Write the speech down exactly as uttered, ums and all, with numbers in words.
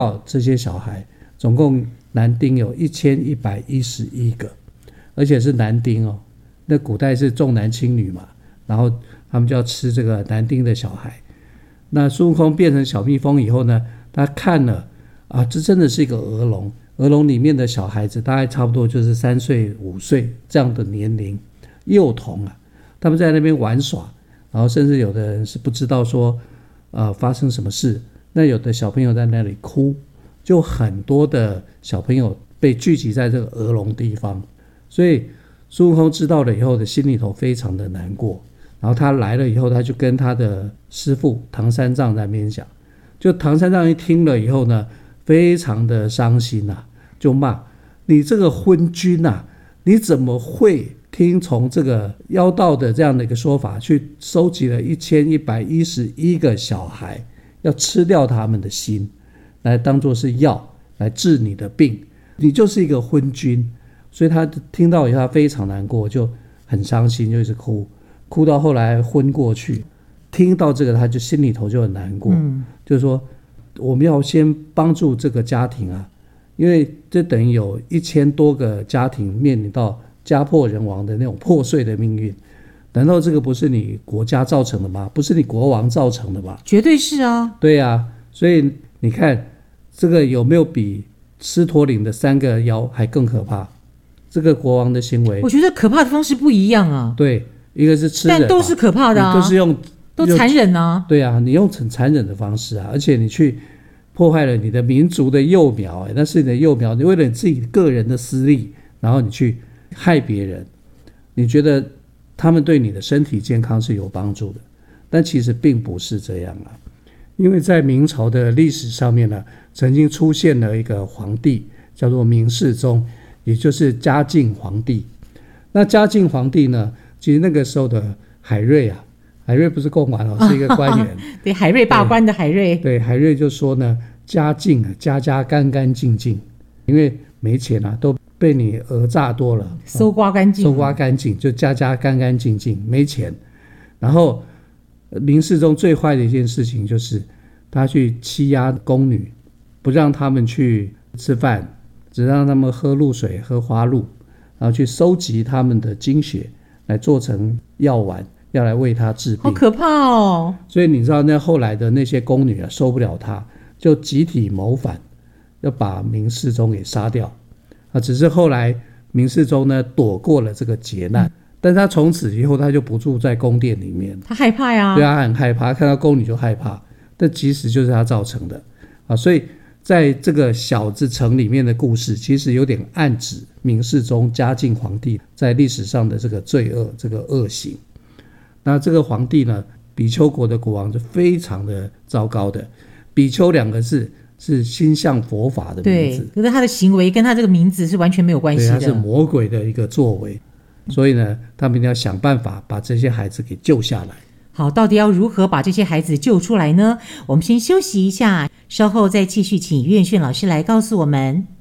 哦，这些小孩总共男丁有一千一百一十一个，而且是男丁哦。那古代是重男轻女嘛，然后他们就要吃这个男丁的小孩。那孙悟空变成小蜜蜂以后呢，他看了啊，这真的是一个鹅笼，鹅笼里面的小孩子大概差不多就是三岁五岁这样的年龄，幼童啊，他们在那边玩耍，然后甚至有的人是不知道说呃发生什么事，那有的小朋友在那里哭，就很多的小朋友被聚集在这个鹅笼地方，所以孙悟空知道了以后的心里头非常的难过。然后他来了以后，他就跟他的师父唐三藏在那边讲，就唐三藏一听了以后呢，非常的伤心啊，就骂你这个昏君啊，你怎么会听从这个妖道的这样的一个说法，去收集了一千一百一十一个小孩，要吃掉他们的心，来当作是药来治你的病，你就是一个昏君。所以他听到以后他非常难过，就很伤心，就一直哭，哭到后来昏过去。听到这个他就心里头就很难过、嗯、就是说我们要先帮助这个家庭啊，因为这等于有一千多个家庭面临到家破人亡的那种破碎的命运，难道这个不是你国家造成的吗？不是你国王造成的吗？ 绝对是啊。 对啊，所以你看这个有没有比狮驼岭的三个妖还更可怕？这个国王的行为， 我觉得可怕的方式不一样啊。 对，一个是吃人， 但都是可怕的啊， 都是用都残忍啊。 对啊，你用很残忍的方式啊，而且你去破坏了你的民族的幼苗，那是你的幼苗，你为了你自己个人的私利，然后你去害别人，你觉得他们对你的身体健康是有帮助的，但其实并不是这样啊。因为在明朝的历史上面呢，曾经出现了一个皇帝叫做明世宗，也就是嘉靖皇帝。那嘉靖皇帝呢，其实那个时候的海瑞啊，海瑞不是贡丸哦，是一个官员对，海瑞罢官的海瑞。 对, 对海瑞就说呢，嘉靖啊，家家干干净净，因为没钱啊，都被你讹诈多了， 搜刮干净、 哦、搜刮干净，就家家干干净净，没钱。然后明世宗最坏的一件事情就是他去欺压宫女，不让他们去吃饭，只让他们喝露水喝花露，然后去收集他们的精血来做成药丸，要来为他治病。 好可怕哦。 所以你知道那后来的那些宫女啊，受不了他，就集体谋反，要把明世宗给杀掉啊。只是后来明世宗呢躲过了这个劫难、嗯、但他从此以后他就不住在宫殿里面， 他害怕呀。 对啊，他很害怕，看到宫女就害怕，但其实就是他造成的啊。所以在这个小子城里面的故事，其实有点暗指明世宗嘉靖皇帝在历史上的这个罪恶，这个恶行。那这个皇帝呢，比丘国的国王是非常的糟糕的。比丘两个字是心向佛法的名字， 对，可是他的行为跟他这个名字是完全没有关系的， 对，他是魔鬼的一个作为。所以呢，他们一定要想办法把这些孩子给救下来。 好，到底要如何把这些孩子救出来呢？我们先休息一下，稍后再继续请岳炫老师来告诉我们。